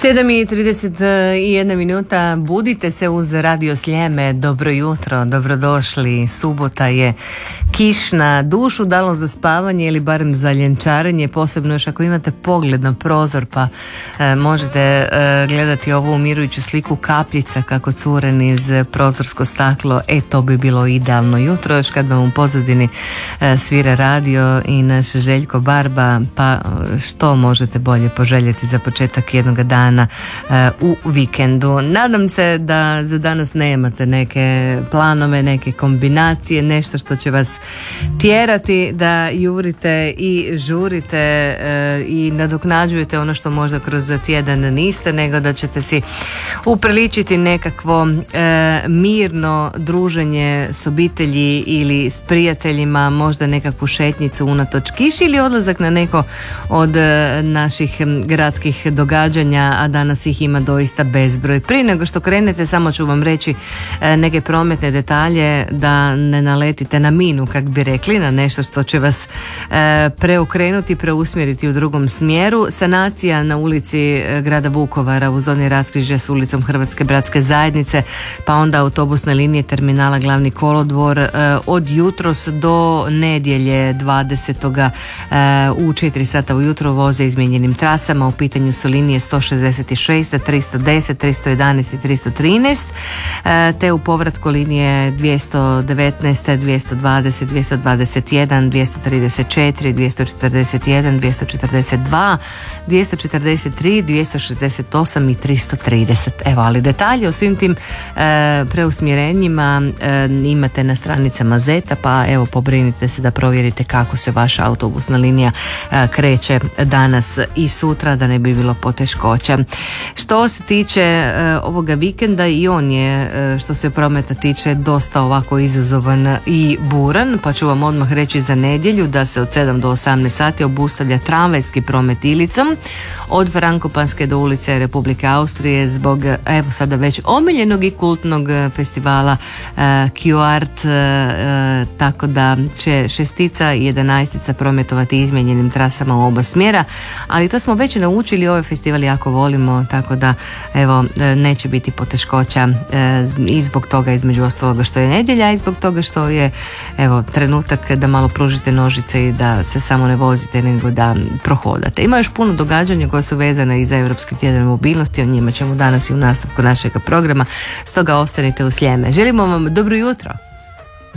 7:31 minuta, budite se uz Radio Sljeme, dobro jutro, dobrodošli, subota je kišna, dušu dalo za spavanje ili barem za ljenčarenje, posebno još ako imate pogled na prozor pa možete gledati ovu umirujuću sliku kapljica kako cure niz prozorsko staklo, to bi bilo idealno jutro još kad vam u pozadini svira radio i naš Željko Barba, pa što možete bolje poželjeti za početak jednog dana u vikendu. Nadam se da za danas nemate neke planove, neke kombinacije, nešto što će vas tjerati da jurite i žurite i nadoknađujete ono što možda kroz tjedan niste, nego da ćete si upriličiti nekakvo mirno druženje s obitelji ili s prijateljima, možda nekakvu šetnicu unatoč kiši ili odlazak na neko od naših gradskih događanja, a danas ih ima doista bezbroj. Prije nego što krenete, samo ću vam reći neke prometne detalje da ne naletite na minu, kak bi rekli, na nešto što će vas preokrenuti, preusmjeriti u drugom smjeru. Sanacija na ulici grada Vukovara u zoni raskrižja s ulicom Hrvatske bratske zajednice, pa onda autobusne linije terminala Glavni kolodvor od jutros do nedjelje 20. u 4 sata ujutro voze izmijenjenim trasama. U pitanju su linije 166, 310, 311 i 313, te u povratku linije 219, 220, 221, 234, 241, 242, 243, 268 i 330. Evo, ali detalje o svim tim preusmjerenjima imate na stranicama Zeta, pa evo pobrinite se da provjerite kako se vaša autobusna linija kreće danas i sutra, da ne bi bilo poteškoća. Što se tiče ovoga vikenda, i on je, što se prometa tiče, dosta ovako izazovan i buran, pa ću vam odmah reći za nedjelju da se od 7 do 18 sati obustavlja tramvajski promet Ilicom od Frankopanske do ulice Republike Austrije zbog, evo sada već omiljenog i kultnog festivala Q-Art, tako da će 6 i 11 prometovati izmijenjenim trasama u oba smjera, ali to smo već naučili, ovaj festival jako volimo, tako da evo neće biti poteškoća i zbog toga, između ostaloga što je nedjelja, i zbog toga što je evo trenutak da malo pružite nožice i da se samo ne vozite nego da prohodate. Ima još puno događanja koja su vezane i za Europski tjedan mobilnosti, o njima ćemo danas i u nastavku našeg programa, stoga ostanite u Sljeme. Želimo vam dobro jutro.